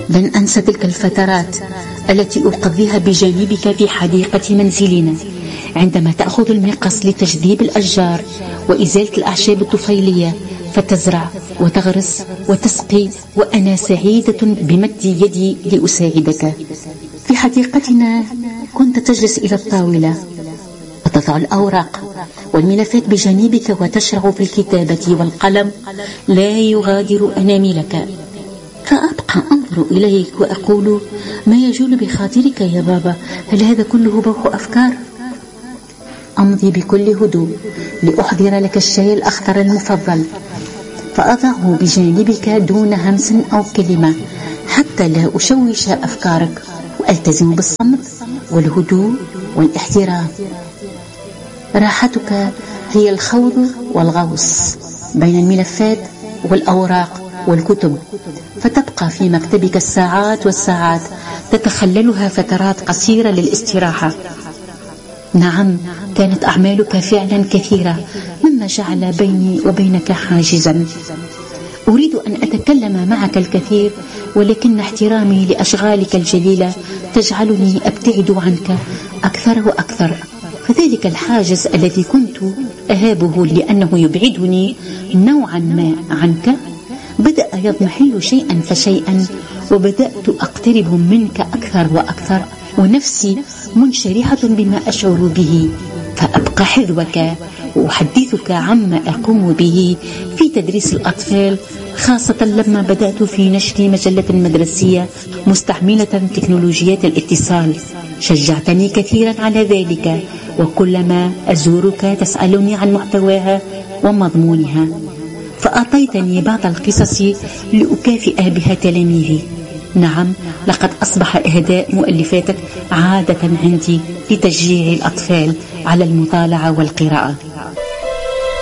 لن أنسى تلك الفترات التي أقضيها بجانبك في حديقة منزلنا، عندما تأخذ المقص لتجذيب الأشجار وإزالة الأعشاب الطفيلية، فتزرع وتغرس وتسقي، وأنا سعيدة بمد يدي لأساعدك. في حديقتنا كنت تجلس إلى الطاولة وتضع الأوراق والملفات بجانبك وتشرع في الكتابة، والقلم لا يغادر أناملك. فأبقى أنظر إليك وأقول: ما يجول بخاطرك يا بابا؟ هل هذا كله بوح أفكار؟ أمضي بكل هدوء لأحضر لك الشاي الأخضر المفضل، فأضعه بجانبك دون همس أو كلمة حتى لا أشوش أفكارك، وألتزم بالصمت والهدوء والاحترام. راحتك هي الخوض والغوص بين الملفات والأوراق والكتب، فتبقى في مكتبك الساعات والساعات تتخللها فترات قصيرة للاستراحة. نعم، كانت أعمالك فعلا كثيرة، مما جعل بيني وبينك حاجزا. أريد أن أتكلم معك الكثير، ولكن احترامي لأشغالك الجليلة تجعلني أبتعد عنك أكثر وأكثر. فذلك الحاجز الذي كنت أهابه لأنه يبعدني نوعا ما عنك بدأ يضمحل شيئا فشيئا، وبدأت أقترب منك أكثر وأكثر، ونفسي منشرحة بما أشعر به، فأبقى حذوك وأحدثك عما أقوم به في تدريس الأطفال، خاصة لما بدأت في نشر مجلة مدرسية مستعملة تكنولوجيات الاتصال. شجعتني كثيرا على ذلك، وكلما أزورك تسألني عن محتواها ومضمونها، فأعطيتني بعض القصص لأكافئ بها تلاميذي. نعم، لقد أصبح إهداء مؤلفاتك عادة عندي لتشجيع الأطفال على المطالعة والقراءة.